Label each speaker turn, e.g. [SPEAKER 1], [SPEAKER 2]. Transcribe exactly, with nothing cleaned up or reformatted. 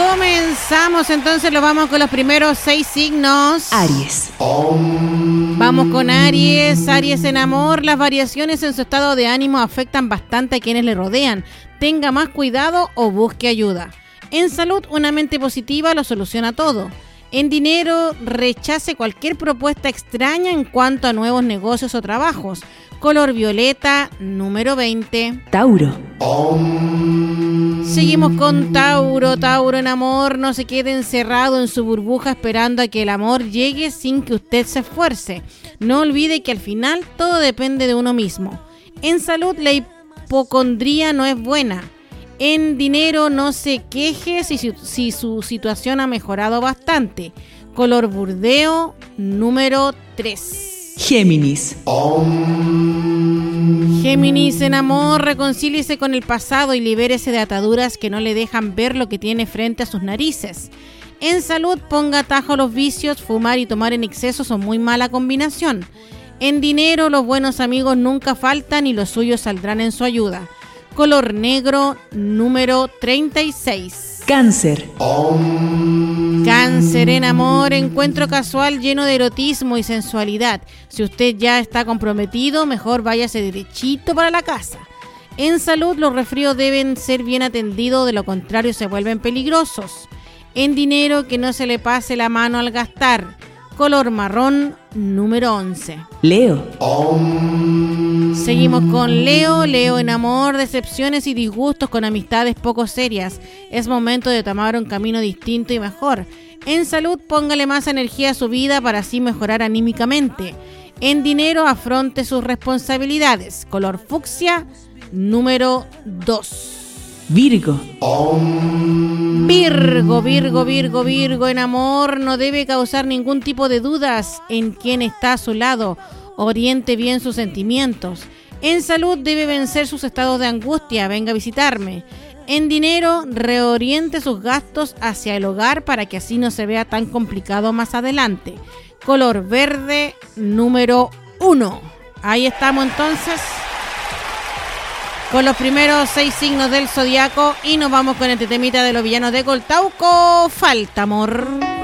[SPEAKER 1] Comenzamos, entonces lo vamos con los primeros seis signos.
[SPEAKER 2] Aries.
[SPEAKER 1] Vamos con Aries. Aries en amor. Las variaciones en su estado de ánimo afectan bastante a quienes le rodean. Tenga más cuidado o busque ayuda. En salud, una mente positiva lo soluciona todo. En dinero, rechace cualquier propuesta extraña en cuanto a nuevos negocios o trabajos. Color violeta, número veinte.
[SPEAKER 2] Tauro.
[SPEAKER 1] Seguimos con Tauro. Tauro en amor, no se quede encerrado en su burbuja esperando a que el amor llegue sin que usted se esfuerce. No olvide que al final todo depende de uno mismo. En salud, la hipocondría no es buena. En dinero, no se queje si, si su situación ha mejorado bastante. Color burdeo, número tres.
[SPEAKER 2] Géminis.
[SPEAKER 1] Géminis en amor, reconcíliese con el pasado y libérese de ataduras que no le dejan ver lo que tiene frente a sus narices. En salud, ponga atajo a los vicios. Fumar y tomar en exceso son muy mala combinación. En dinero, los buenos amigos nunca faltan y los suyos saldrán en su ayuda. Color negro, número treinta y seis.
[SPEAKER 2] Cáncer.
[SPEAKER 1] Cáncer en amor, encuentro casual lleno de erotismo y sensualidad. Si usted ya está comprometido, mejor váyase derechito para la casa. En salud, los resfríos deben ser bien atendidos, de lo contrario se vuelven peligrosos. En dinero, que no se le pase la mano al gastar. Color marrón, número once.
[SPEAKER 2] Leo.
[SPEAKER 1] Seguimos con Leo. Leo en amor, decepciones y disgustos con amistades poco serias. Es momento de tomar un camino distinto y mejor. En salud, póngale más energía a su vida para así mejorar anímicamente. En dinero, afronte sus responsabilidades. Color fucsia, número dos.
[SPEAKER 2] Virgo.
[SPEAKER 1] Virgo, Virgo, Virgo, Virgo en amor, no debe causar ningún tipo de dudas en quién está a su lado. Oriente bien sus sentimientos. En salud, debe vencer sus estados de angustia. Venga a visitarme. En dinero, reoriente sus gastos hacia el hogar para que así no se vea tan complicado más adelante. Color verde, número uno. Ahí estamos entonces con los primeros seis signos del zodiaco y nos vamos con este temita de los villanos de Coltauco. Falta amor.